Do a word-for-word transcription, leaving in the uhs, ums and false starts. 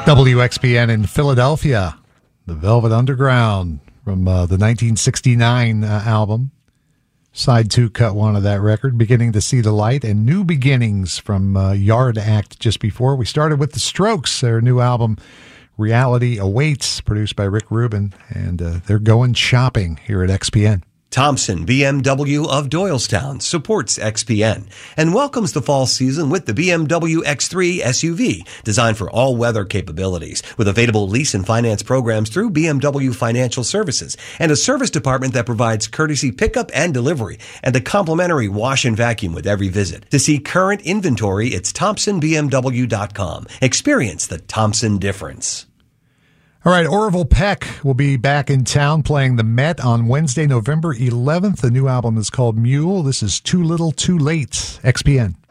W X P N in Philadelphia, the Velvet Underground from uh, the nineteen sixty-nine uh, album. Side two, cut one of that record, Beginning to See the Light, and New Beginnings from uh, Yard Act just before. We started with The Strokes, their new album, Reality Awaits, produced by Rick Rubin, and uh, they're going shopping here at X P N. Thompson B M W of Doylestown supports X P N and welcomes the fall season with the B M W X three S U V, designed for all-weather capabilities, with available lease and finance programs through B M W Financial Services, and a service department that provides courtesy pickup and delivery, and a complimentary wash and vacuum with every visit. To see current inventory, it's Thompson B M W dot com. Experience the Thompson difference. All right, Orville Peck will be back in town playing the Met on Wednesday, November eleventh. The new album is called Mule. This is Too Little, Too Late. X P N.